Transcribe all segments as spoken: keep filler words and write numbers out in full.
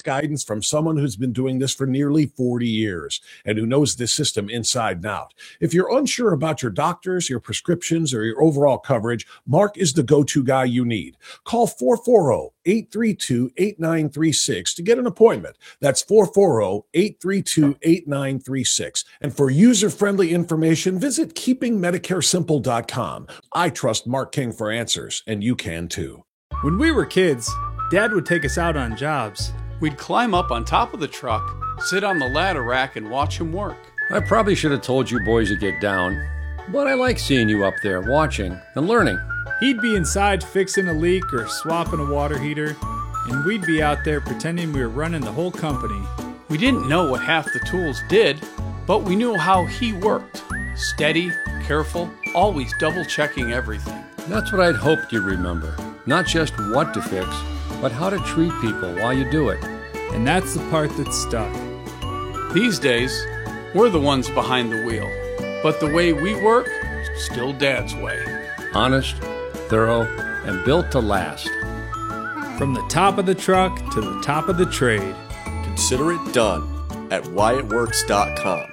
guidance from someone who's been doing this for nearly forty years and who knows this system inside and out. If you're unsure about your doctors, your prescriptions, or your overall coverage, Mark is the go-to guy you need. Call four four zero, eight three two, eight nine three six to get an appointment. That's four four zero, eight three two, eight nine three six. And for user-friendly information, visit keeping medicare simple dot com. I trust Mark King for answers, and you can too. When we were kids, Dad would take us out on jobs. We'd climb up on top of the truck, sit on the ladder rack, and watch him work. I probably should have told you boys to get down, but I like seeing you up there watching and learning. He'd be inside fixing a leak or swapping a water heater, and we'd be out there pretending we were running the whole company. We didn't know what half the tools did, but we knew how he worked. Steady, careful, always double-checking everything. That's what I'd hoped you'd remember. Not just what to fix, but how to treat people while you do it. And that's the part that stuck. These days, we're the ones behind the wheel. But the way we work, still Dad's way. Honest, thorough, and built to last. From the top of the truck to the top of the trade. Consider it done at Wyatt Works dot com.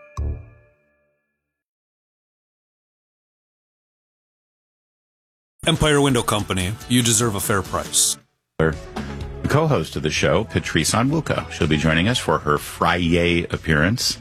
Empire Window Company, you deserve a fair price. The co-host of the show, Patrice Onwuka, she'll be joining us for her Friday appearance.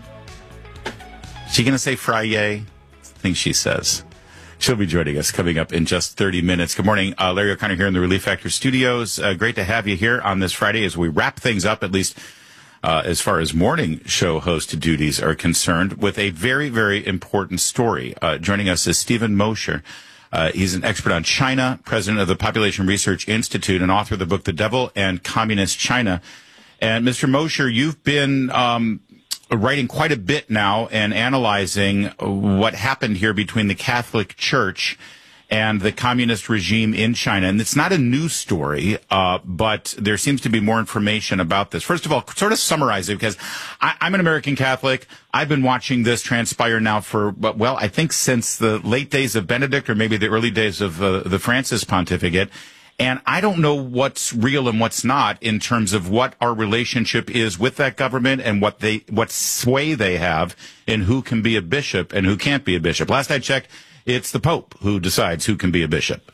Is she going to say Friday? I think she says. She'll be joining us coming up in just thirty minutes. Good morning. Uh, Larry O'Connor here in the Relief Factor studios. Uh, great to have you here on this Friday as we wrap things up, at least uh, as far as morning show host duties are concerned, with a very, very important story. Uh, joining us is Stephen Mosher. Uh, he's an expert on China, president of the Population Research Institute, and author of the book The Devil and Communist China. And Mister Mosher, you've been um, writing quite a bit now and analyzing what happened here between the Catholic Church and the communist regime in China. And it's not a new story, uh, but there seems to be more information about this. First of all, sort of summarize it, because I, I'm an American Catholic. I've been watching this transpire now for, well, I think since the late days of Benedict or maybe the early days of uh, the Francis pontificate. And I don't know what's real and what's not in terms of what our relationship is with that government and what they, what sway they have in who can be a bishop and who can't be a bishop. Last I checked, it's the Pope who decides who can be a bishop.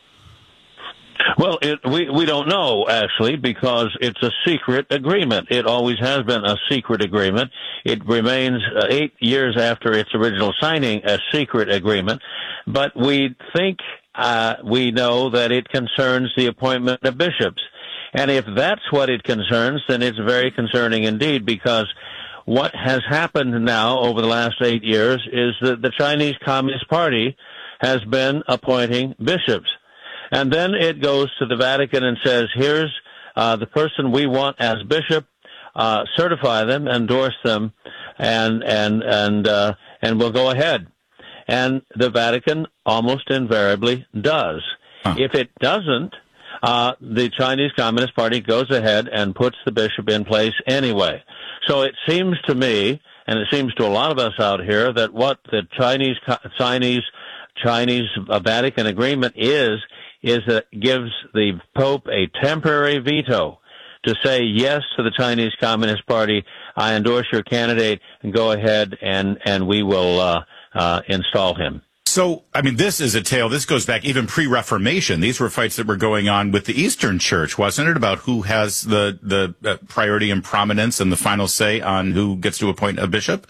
Well, it, we we don't know, actually, because it's a secret agreement. It always has been a secret agreement. It remains uh, eight years after its original signing a secret agreement. But we think uh, we know that it concerns the appointment of bishops. And if that's what it concerns, then it's very concerning indeed, because what has happened now over the last eight years is that the Chinese Communist Party has been appointing bishops. And then it goes to the Vatican and says, here's uh, the person we want as bishop, uh, certify them, endorse them, and and and uh, and we'll go ahead. And the Vatican almost invariably does. Huh. If it doesn't, uh, the Chinese Communist Party goes ahead and puts the bishop in place anyway. So it seems to me, and it seems to a lot of us out here, that what the Chinese Chinese Chinese Vatican agreement is, is that it gives the Pope a temporary veto to say yes to the Chinese Communist Party. I endorse your candidate, and go ahead and and we will uh, uh, install him. So, I mean, this is a tale. This goes back even pre-Reformation. These were fights that were going on with the Eastern Church, wasn't it, about who has the the uh, priority and prominence and the final say on who gets to appoint a bishop?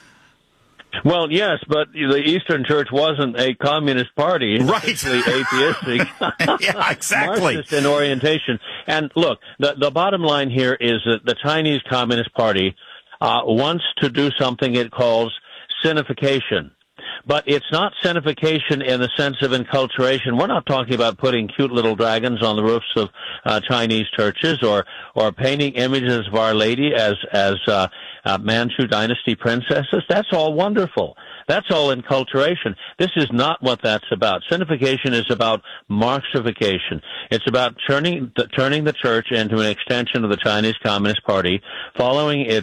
Well, yes, but the Eastern Church wasn't a communist party. Right. It's atheistic. Yeah, exactly. Marxist in orientation. And look, the, the bottom line here is that the Chinese Communist Party uh, wants to do something it calls sinification. But it's not sinification in the sense of enculturation. We're not talking about putting cute little dragons on the roofs of uh, Chinese churches, or or painting images of Our Lady as as uh, uh, Manchu dynasty princesses. That's all wonderful. That's all enculturation. This is not what that's about. Sinification is about Marxification. It's about turning the, turning the church into an extension of the Chinese Communist Party, following its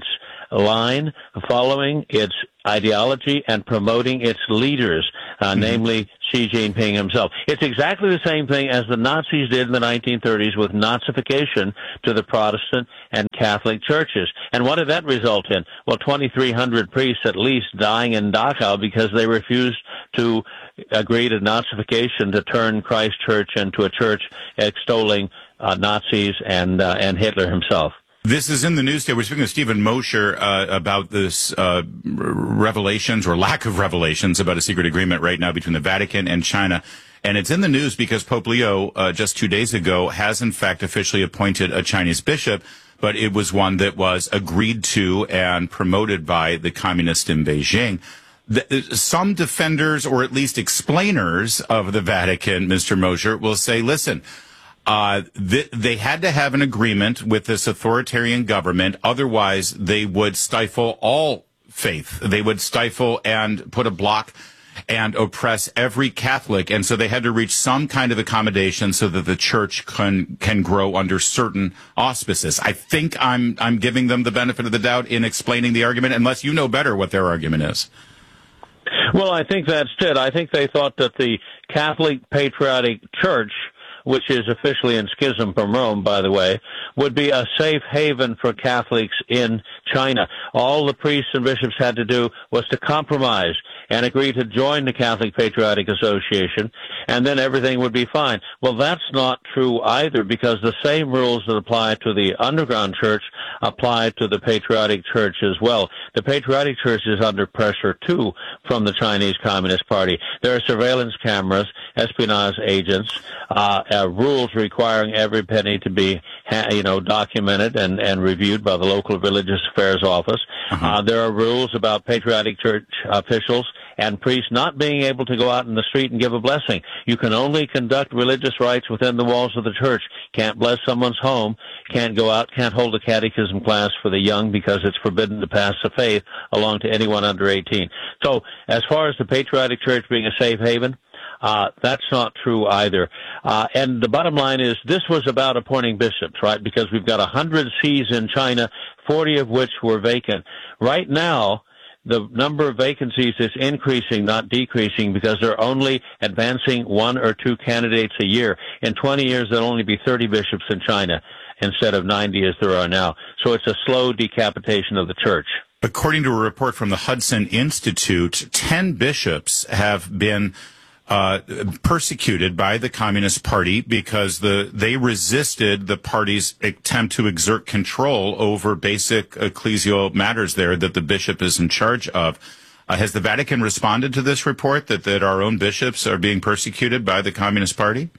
line, following its ideology and promoting its leaders, uh, mm-hmm. namely Xi Jinping himself. It's exactly the same thing as the Nazis did in the nineteen thirties with Nazification to the Protestant and Catholic churches. And what did that result in? Well, twenty-three hundred priests at least dying in Dachau because they refused to agree to Nazification, to turn Christ Church into a church extolling uh, Nazis and uh, and Hitler himself. This is in the news today. We're speaking with Stephen Mosher uh, about this uh, revelations or lack of revelations about a secret agreement right now between the Vatican and China. And it's in the news because Pope Leo, uh, just two days ago, has in fact officially appointed a Chinese bishop, but it was one that was agreed to and promoted by the communists in Beijing. The, some defenders, or at least explainers of the Vatican, Mister Mosher, will say, listen, Uh, th- they had to have an agreement with this authoritarian government. Otherwise, they would stifle all faith. They would stifle and put a block and oppress every Catholic. And so they had to reach some kind of accommodation so that the church can can grow under certain auspices. I think I'm I'm giving them the benefit of the doubt in explaining the argument, unless you know better what their argument is. Well, I think that's it. I think they thought that the Catholic Patriotic Church, which is officially in schism from Rome, by the way, would be a safe haven for Catholics in China. All the priests and bishops had to do was to compromise and agree to join the Catholic Patriotic Association, and then everything would be fine. Well, that's not true either, because the same rules that apply to the underground church apply to the Patriotic Church as well. The Patriotic Church is under pressure, too, from the Chinese Communist Party. There are surveillance cameras, espionage agents, uh, uh, rules requiring every penny to be, ha- you know, documented and, and reviewed by the local religious affairs office. Uh-huh. Uh, there are rules about Patriotic Church officials and priests not being able to go out in the street and give a blessing. You can only conduct religious rites within the walls of the church. Can't bless someone's home. Can't go out, can't hold a catechism class for the young because it's forbidden to pass the faith along to anyone under eighteen. So as far as the Patriotic Church being a safe haven, Uh, that's not true either. Uh, and the bottom line is this was about appointing bishops, right? Because we've got one hundred sees in China, forty of which were vacant. Right now, the number of vacancies is increasing, not decreasing, because they're only advancing one or two candidates a year. In twenty years, there'll only be thirty bishops in China instead of ninety as there are now. So it's a slow decapitation of the church. According to a report from the Hudson Institute, ten bishops have been Uh, persecuted by the Communist Party because the they resisted the party's attempt to exert control over basic ecclesial matters there that the bishop is in charge of. Uh, has the Vatican responded to this report that, that our own bishops are being persecuted by the Communist Party?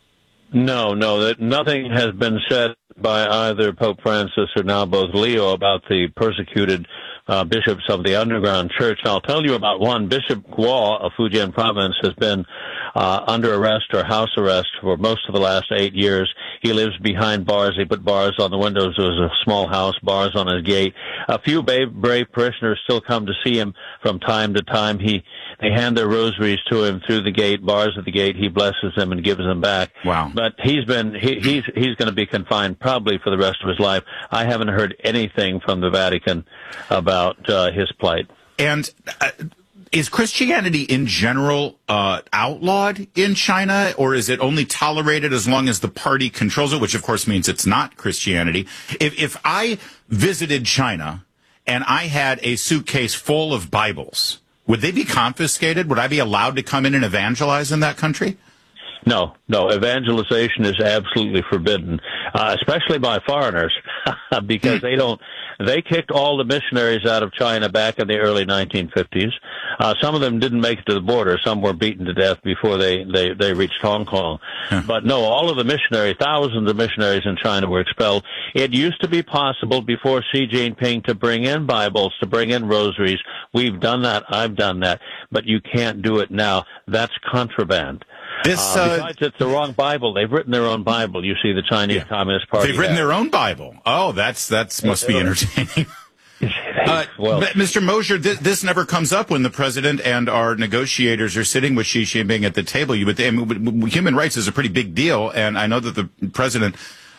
No, no, that nothing has been said by either Pope Francis or now both Leo about the persecuted Uh, bishops of the underground church. I'll tell you about one. Bishop Guo of Fujian province has been uh, under arrest or house arrest for most of the last eight years. He lives behind bars. They put bars on the windows. There's a small house, bars on his gate. A few brave, brave parishioners still come to see him from time to time. He They hand their rosaries to him through the gate, bars at the gate. He blesses them and gives them back. Wow. But he's been, he, he's, he's going to be confined probably for the rest of his life. I haven't heard anything from the Vatican about uh, his plight. And uh, is Christianity in general uh, outlawed in China, or is it only tolerated as long as the party controls it, which of course means it's not Christianity? If, if I visited China and I had a suitcase full of Bibles, would they be confiscated? Would I be allowed to come in and evangelize in that country? No, no. Evangelization is absolutely forbidden, uh, especially by foreigners, because they don't. They kicked all the missionaries out of China back in the early nineteen fifties. Uh, some of them didn't make it to the border. Some were beaten to death before they, they, they reached Hong Kong. Huh. But no, all of the missionaries, thousands of missionaries in China were expelled. It used to be possible before Xi Jinping to bring in Bibles, to bring in rosaries. We've done that. I've done that. But you can't do it now. That's contraband. This, uh, uh, besides, it's the wrong Bible. They've written their own Bible. You see, the Chinese yeah. Communist Party. They've written has. their own Bible. Oh, that's that's must be entertaining. uh, well, Mister Mosher, this, this never comes up when the president and our negotiators are sitting with Xi Jinping at the table. You would, I mean, human rights is a pretty big deal, and I know that the president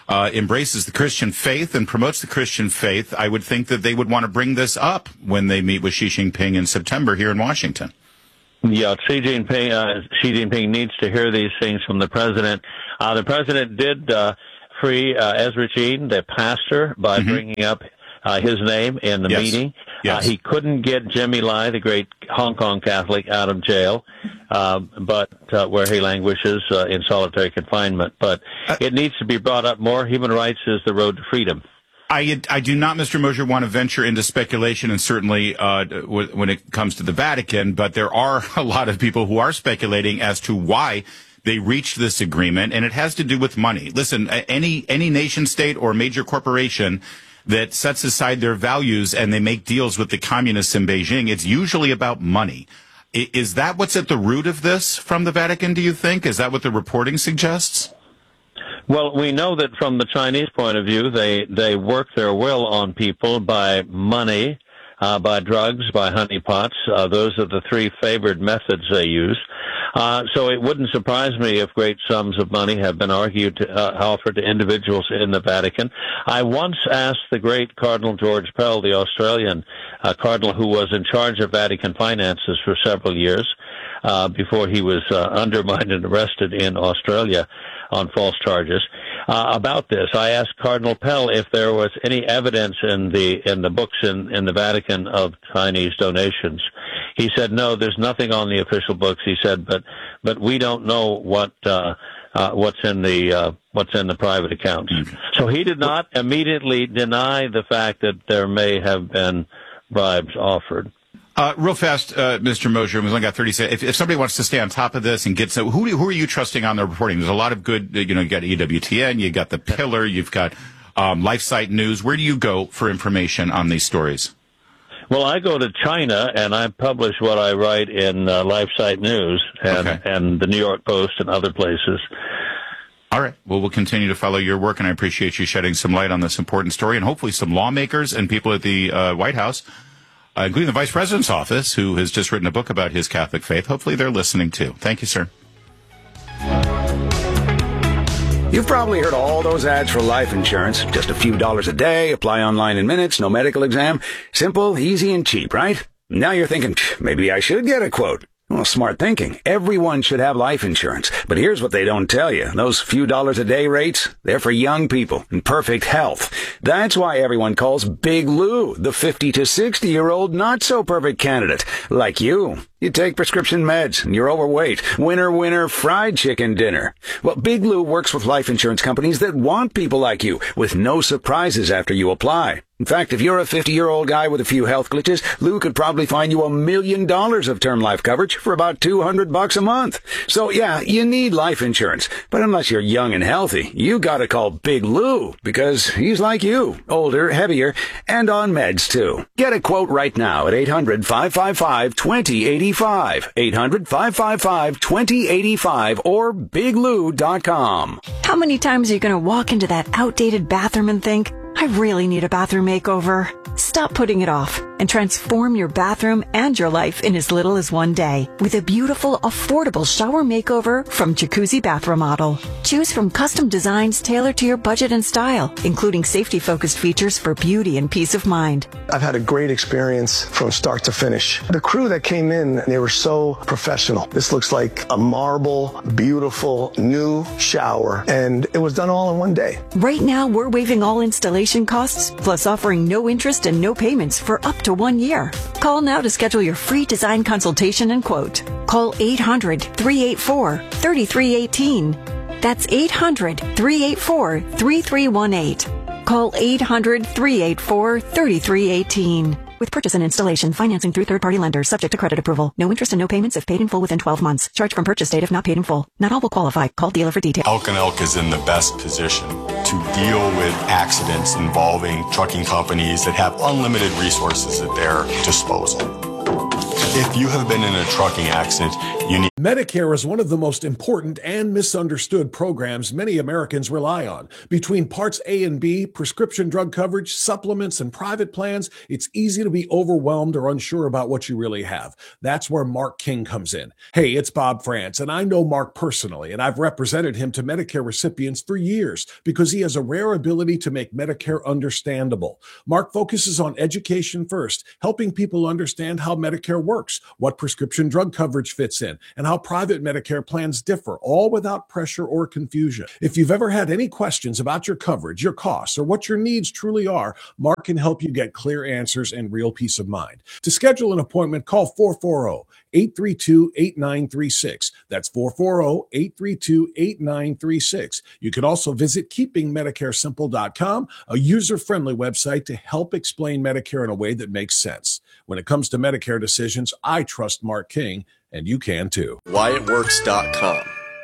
uh, embraces the Christian faith and promotes the Christian faith, I would think that they would want to bring this up when they meet with Xi Jinping in September here in Washington. Yeah, Xi Jinping, uh, Xi Jinping needs to hear these things from the president. Uh, the president did uh, free uh, Ezra Jean, the pastor, by mm-hmm. bringing up uh, his name in the yes. meeting. Yes. Uh, he couldn't get Jimmy Lai, the great Hong Kong Catholic, out of jail, uh, but uh, where he languishes uh, in solitary confinement. But uh, it needs to be brought up more. Human rights is the road to freedom. I, I do not, Mister Mosier, want to venture into speculation, and certainly uh, w- when it comes to the Vatican, but there are a lot of people who are speculating as to why they reached this agreement, and it has to do with money. Listen, any any nation state or major corporation that sets aside their values and they make deals with the communists in Beijing, it's usually about money. I, is that what's at the root of this from the Vatican, do you think? Is that what the reporting suggests? Well, we know that from the Chinese point of view, they, they work their will on people by money, uh, by drugs, by honeypots. Uh, those are the three favored methods they use. Uh, so it wouldn't surprise me if great sums of money have been argued, to, uh, offered to individuals in the Vatican. I once asked the great Cardinal George Pell, the Australian uh, cardinal who was in charge of Vatican finances for several years, uh, before he was uh, undermined and arrested in Australia on false charges, uh, about this. I asked Cardinal Pell if there was any evidence in the in the books in, in the Vatican of Chinese donations. He said, no, there's nothing on the official books. He said, but but we don't know what uh, uh, what's in the uh, what's in the private accounts. Mm-hmm. So he did not immediately deny the fact that there may have been bribes offered. Uh, real fast, uh, Mister Mosier, we've only got thirty seconds. If, if somebody wants to stay on top of this and get some, who, who are you trusting on the reporting? There's a lot of good, you know, you got E W T N, you got The Pillar, you've got um, LifeSite News. Where do you go for information on these stories? Well, I go to China and I publish what I write in uh, LifeSite News and, okay. and the New York Post and other places. All right. Well, we'll continue to follow your work, and I appreciate you shedding some light on this important story, and hopefully some lawmakers and people at the uh, White House, Uh, including the Vice President's office, who has just written a book about his Catholic faith. Hopefully they're listening, too. Thank you, sir. You've probably heard all those ads for life insurance. Just a few dollars a day, apply online in minutes, no medical exam. Simple, easy, and cheap, right? Now you're thinking, maybe I should get a quote. Well, smart thinking. Everyone should have life insurance. But here's what they don't tell you. Those few dollars a day rates, they're for young people in perfect health. That's why everyone calls Big Lou the fifty to sixty year old not so perfect candidate. Like you. You take prescription meds and you're overweight. Winner, winner, fried chicken dinner. Well, Big Lou works with life insurance companies that want people like you with no surprises after you apply. In fact, if you're a fifty-year-old guy with a few health glitches, Lou could probably find you a million dollars of term life coverage for about two hundred bucks a month. So yeah, you need life insurance. But unless you're young and healthy, you gotta call Big Lou because he's like you, older, heavier, and on meds too. Get a quote right now at eight hundred, five five five, two zero eight five, eight hundred, five five five, two zero eight five, or big lou dot com. How many times are you gonna walk into that outdated bathroom and think, I really need a bathroom makeover? Stop putting it off and transform your bathroom and your life in as little as one day with a beautiful, affordable shower makeover from Jacuzzi Bath Remodel. Choose from custom designs tailored to your budget and style, including safety-focused features for beauty and peace of mind. I've had a great experience from start to finish. The crew that came in, they were so professional. This looks like a marble, beautiful, new shower, and it was done all in one day. Right now, we're waiving all installation costs, plus offering no interest and no payments for up to one year. Call now to schedule your free design consultation and quote. Call eight hundred, three eight four, three three one eight. That's eight hundred, three eight four, three three one eight. Call eight hundred, three eight four, three three one eight. With purchase and installation, financing through third-party lenders, subject to credit approval. No interest and no payments if paid in full within twelve months. Charge from purchase date if not paid in full. Not all will qualify. Call dealer for details. Elk and Elk is in the best position to deal with accidents involving trucking companies that have unlimited resources at their disposal. If you have been in a trucking accident, you need... Medicare is one of the most important and misunderstood programs many Americans rely on. Between Parts A and B, prescription drug coverage, supplements, and private plans, it's easy to be overwhelmed or unsure about what you really have. That's where Mark King comes in. Hey, it's Bob France, and I know Mark personally, and I've represented him to Medicare recipients for years because he has a rare ability to make Medicare understandable. Mark focuses on education first, helping people understand how Medicare works, what prescription drug coverage fits in, and how private Medicare plans differ, all without pressure or confusion. If you've ever had any questions about your coverage, your costs, or what your needs truly are, Mark can help you get clear answers and real peace of mind. To schedule an appointment, call four four zero, eight three two, eight nine three six. That's four four zero, eight three two, eight nine three six. You can also visit keeping medicare simple dot com, a user-friendly website to help explain Medicare in a way that makes sense. When it comes to Medicare decisions, I trust Mark King, and you can too. Wyatt Works dot com.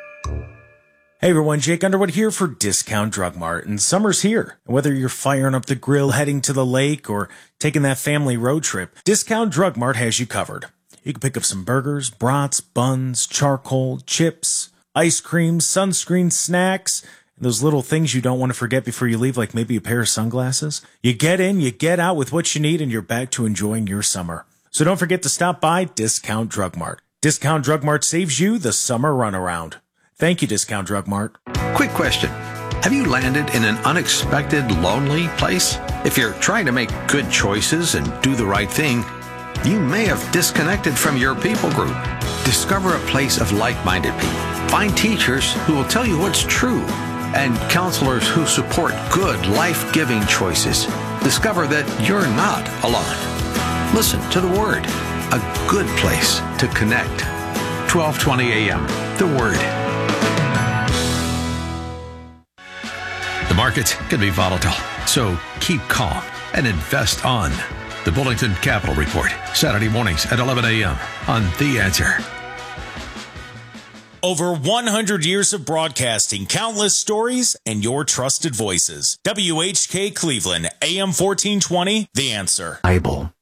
Hey everyone, Jake Underwood here for Discount Drug Mart, and summer's here. Whether you're firing up the grill, heading to the lake, or taking that family road trip, Discount Drug Mart has you covered. You can pick up some burgers, brats, buns, charcoal, chips, ice cream, sunscreen, snacks, and those little things you don't want to forget before you leave, like maybe a pair of sunglasses. You get in, you get out with what you need, and you're back to enjoying your summer. So don't forget to stop by Discount Drug Mart. Discount Drug Mart saves you the summer runaround. Thank you, Discount Drug Mart. Quick question. Have you landed in an unexpected, lonely place? If you're trying to make good choices and do the right thing, you may have disconnected from your people group. Discover a place of like-minded people. Find teachers who will tell you what's true and counselors who support good, life-giving choices. Discover that you're not alone. Listen to the Word, a good place to connect. twelve twenty a.m. The Word. The market can be volatile, so keep calm and invest on the Bullington Capital Report, Saturday mornings at eleven a.m. on The Answer. Over one hundred years of broadcasting, countless stories, and your trusted voices. W H K Cleveland, A M fourteen twenty, The Answer. Bible.